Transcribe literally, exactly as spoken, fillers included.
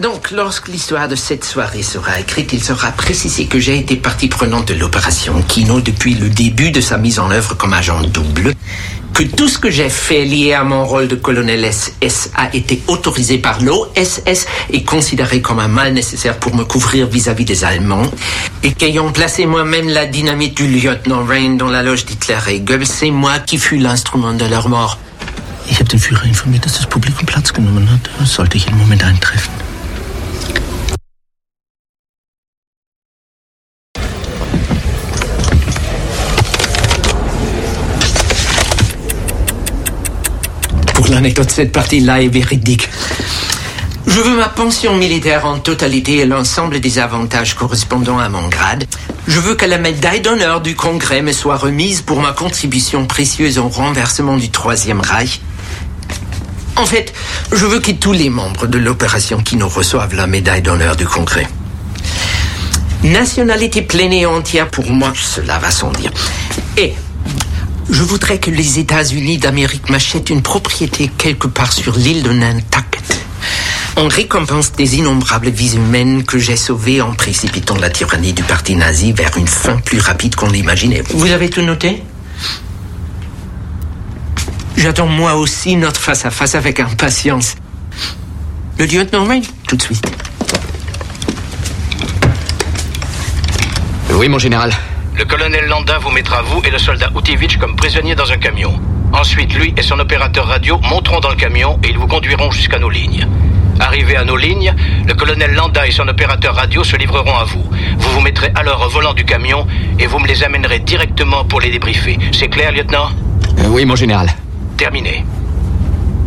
Donc, lorsque l'histoire de cette soirée sera écrite, il sera précisé que j'ai été partie prenante de l'opération Kino depuis le début de sa mise en œuvre comme agent double, que tout ce que j'ai fait lié à mon rôle de colonel S S a été autorisé par l'O S S et considéré comme un mal nécessaire pour me couvrir vis-à-vis des Allemands, et qu'ayant placé moi-même la dynamite du lieutenant Rain dans la loge d'Hitler et Goebbels, c'est moi qui fus l'instrument de leur mort. Ich habe den Führer informiert, dass das Publikum Platz genommen hat. Das sollte jeden Moment eintreffen. Pour l'anecdote, cette partie-là est véridique. Je veux ma pension militaire en totalité et l'ensemble des avantages correspondant à mon grade. Je veux que la médaille d'honneur du Congrès me soit remise pour ma contribution précieuse au renversement du Troisième Reich. En fait, je veux que tous les membres de l'opération Kino reçoivent la médaille d'honneur du Congrès. Nationalité pleine et entière pour moi, cela va sans dire. Et je voudrais que les États-Unis d'Amérique m'achètent une propriété quelque part sur l'île de Nantucket, en récompense des innombrables vies humaines que j'ai sauvées en précipitant la tyrannie du parti nazi vers une fin plus rapide qu'on l'imaginait. Vous avez tout noté ? J'attends moi aussi notre face-à-face avec impatience. Le lieutenant Rain, tout de suite. Oui, mon général. Le colonel Landa vous mettra, vous et le soldat Utivich, comme prisonniers dans un camion. Ensuite, lui et son opérateur radio monteront dans le camion et ils vous conduiront jusqu'à nos lignes. Arrivé à nos lignes, le colonel Landa et son opérateur radio se livreront à vous. Vous vous mettrez alors au volant du camion et vous me les amènerez directement pour les débriefer. C'est clair, lieutenant ? euh, Oui, mon général. Terminé.